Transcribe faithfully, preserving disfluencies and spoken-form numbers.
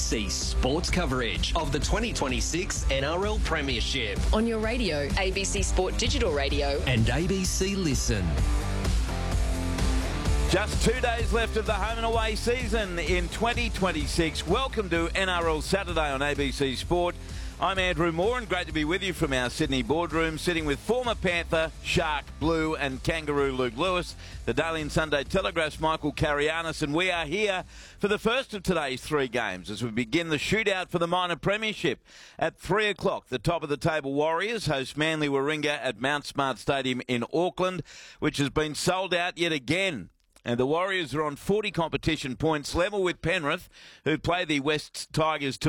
C sports coverage of the twenty twenty-six N R L Premiership on your radio, A B C Sport Digital Radio and A B C Listen. Just two days left of the home and away season in twenty twenty-six. Welcome to N R L Saturday on A B C Sport. I'm Andrew Moore and great to be with you from our Sydney boardroom, sitting with former Panther, Shark, Blue and Kangaroo Luke Lewis, the Daily and Sunday Telegraph's Michael Carianis, and we are here for the first of today's three games as we begin the shootout for the minor premiership. At three o'clock, the top of the table Warriors host Manly Warringah at Mount Smart Stadium in Auckland, which has been sold out yet again. And the Warriors are on forty competition points, level with Penrith, who play the West Tigers